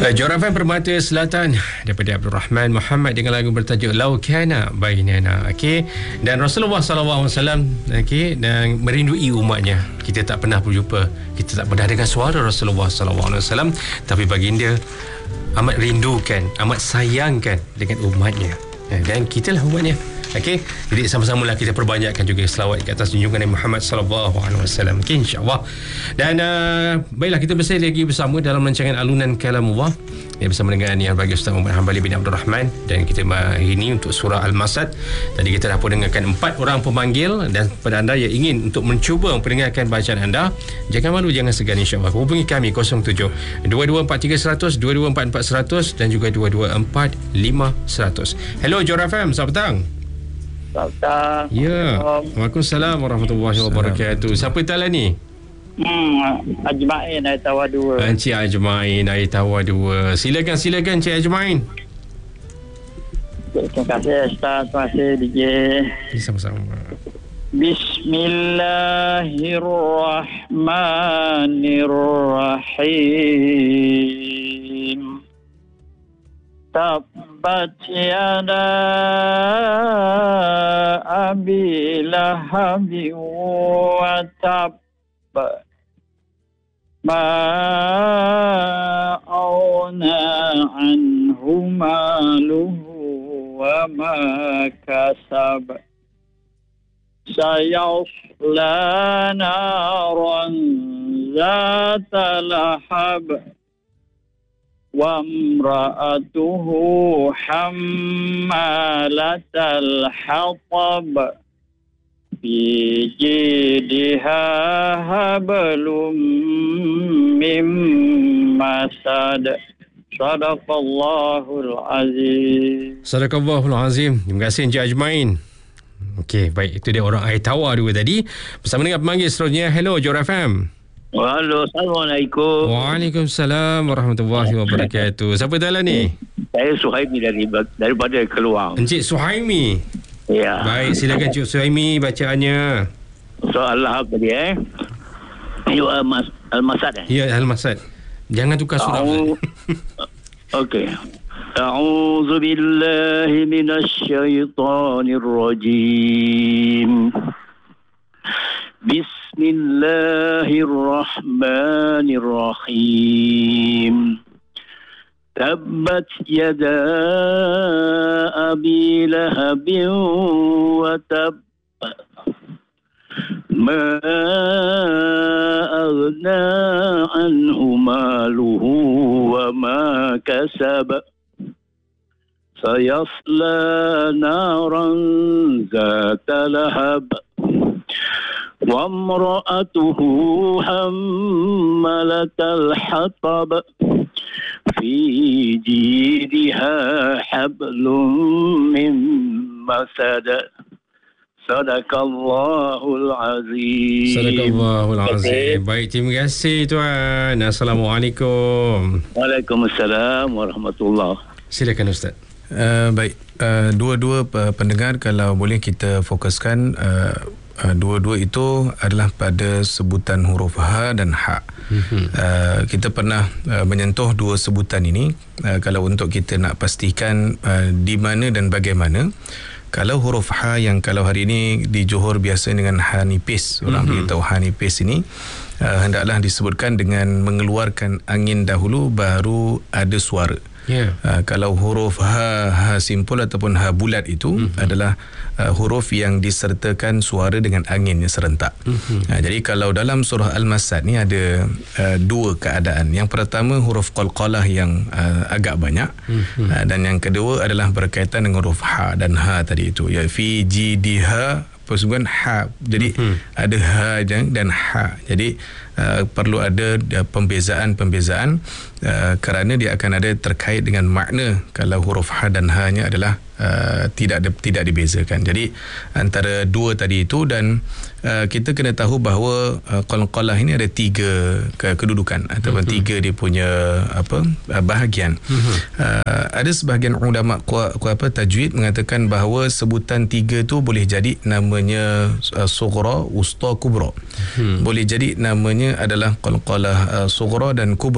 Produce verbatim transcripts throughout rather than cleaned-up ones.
Johor F M Permata Selatan daripada Abdul Rahman Muhammad dengan lagu bertajuk Lau Kana Bainana. Okey, dan Rasulullah sallallahu alaihi wasallam okey dan merindui umatnya. Kita tak pernah berjumpa, kita tak pernah dengar suara Rasulullah sallallahu alaihi wasallam, tapi baginda amat rindukan, amat sayangkan dengan umatnya. Dan kita lah umatnya. Okey, jadi sama-samalah kita perbanyakkan juga selawat ke atas junjungan Nabi Muhammad sallallahu alaihi wasallam. Okey, insya-Allah. Dan uh, baiklah, kita bersama lagi bersama dalam rancangan Alunan Kalamullah ya, bersama dengan Yang Bagi Ustaz Muhammad Hanbali bin Abdul Rahman, dan kita hari ini untuk surah Al-Masad. Tadi kita dah pun dengarkan empat orang pemanggil, dan pada anda yang ingin untuk mencuba mendengarkan bacaan anda, jangan malu, jangan segan, insya-Allah. Hubungi kami kosong tujuh dua dua empat tiga seratus, dua dua empat empat seratus dan juga dua dua empat lima seratus. Hello Johor F M, selamat petang. Selamat. Ya. Waalaikumsalam warahmatullahi wabarakatuh. Siapa tala ni? Hmm, Ajmain Air Tawar dua. Encik Ajmain Air Tawar dua. Silakan silakan Encik Ajmain. Terima kasih Ustaz, terima kasih D J. Sama-sama. Bismillahirrahmanirrahim. Tabbat yada abi lahabi wa tab ma auna anhu maluhu wa ma kasab sayasla naran zata lahab وامرأته حمالة الحطب في جيدها حبل من مسد. Sadaqallahul Azim. Sadaqallahul Azim. Terima kasih Encik Ajmain. Okey, baik, itu dia orang Air Tawar dua tadi. Bersama dengan pemanggil seterusnya. Hello Johor F M. Halo, Assalamualaikum. Waalaikumsalam warahmatullahi wabarakatuh. Siapa dalam ni? Saya Suhaimi dari daripada Keluang. Encik Suhaimi. Ya. Baik, silakan Encik Suhaimi bacaannya. Soal lahab tadi eh. Ayo Al-Mas Al-Masad eh. Ya, Al-Masad. Jangan tukar surah. Okey. A'udzu billahi minasyaitonir rajim. Bismillahirrahmanirrahim. Tabbat yada abi lahabin wa tab. Ma aghna anhu maluhu wa ma kasab. Sayasla naran zata lahab. وامرأته حملة الحطب في جيدها حبل من مسد. Sadaqallahul Azim. Sadaqallahul Azim. Baik, terima kasih tuan. Assalamualaikum. Waalaikumsalam warahmatullahi. Silakan Ustaz. Uh, baik, uh, dua-dua pendengar, kalau boleh kita fokuskan uh, Uh, dua-dua itu adalah pada sebutan huruf H dan H. Mm-hmm. Uh, kita pernah uh, menyentuh dua sebutan ini. Uh, kalau untuk kita nak pastikan uh, di mana dan bagaimana, kalau huruf H yang kalau hari ini di Johor biasa dengan H nipis, orang mm-hmm. beritahu H nipis ini uh, hendaklah disebutkan dengan mengeluarkan angin dahulu baru ada suara. Yeah. Uh, kalau huruf H, H simpul ataupun H bulat itu mm-hmm. adalah uh, huruf yang disertakan suara dengan angin yang serentak. Mm-hmm. Uh, jadi kalau dalam surah Al-Masad ni ada uh, dua keadaan. Yang pertama huruf qalqalah yang uh, agak banyak, mm-hmm. uh, dan yang kedua adalah berkaitan dengan huruf H dan H tadi itu, ya fi jidha persungguhan H. Jadi hmm. ada H dan H. Jadi uh, perlu ada uh, pembezaan-pembezaan uh, kerana dia akan ada terkait dengan makna. Kalau huruf H dan H-nya adalah uh, tidak tidak dibezakan. Jadi antara dua tadi itu, dan uh, kita kena tahu bahawa uh, qalqalah ini ada tiga ke- kedudukan ataupun hmm. tiga dia punya apa uh, bahagian. Hmm. Uh, ada sebahagian ulama kuat apa tajwid mengatakan bahawa sebutan tiga tu boleh jadi namanya uh, sughra, wusta, kubra. Hmm. Boleh jadi namanya adalah qalqalah uh, sughra dan kubra.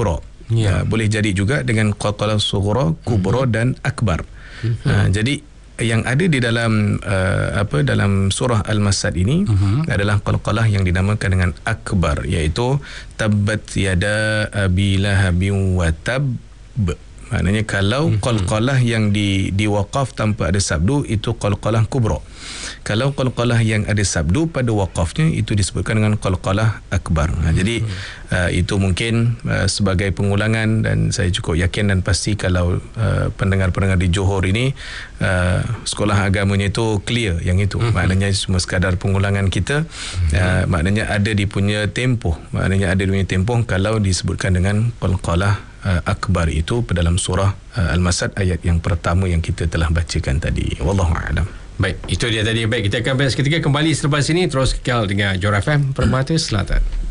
Ya. Uh, boleh jadi juga dengan qalqalah sughra, kubra hmm. dan akbar. Hmm. Uh, jadi yang ada di dalam uh, apa dalam surah Al-Masad ini uh-huh. adalah qalqalah yang dinamakan dengan akbar, iaitu tabbat yada abi lahabin wa tab. Maknanya kalau uh-huh. qalqalah yang di diwaqaf tanpa ada sabdu itu qalqalah kubra. Kalau qalqalah yang ada sabdu pada waqafnya itu disebutkan dengan qalqalah akbar. Nah, jadi uh, itu mungkin uh, sebagai pengulangan, dan saya cukup yakin dan pasti kalau uh, pendengar-pendengar di Johor ini uh, sekolah agamanya itu clear yang itu. Uh-huh. Maknanya cuma sekadar pengulangan kita. Uh-huh. Uh, maknanya ada di punya tempoh. Maknanya ada di punya tempoh kalau disebutkan dengan qalqalah uh, akbar itu pada dalam surah uh, Al-Masad ayat yang pertama yang kita telah bacakan tadi. Wallahu a'lam. Baik, itu dia tadi. Baik, kita akan beres ketika kembali selepas ini. Terus kekal dengan Johor F M Permata Selatan.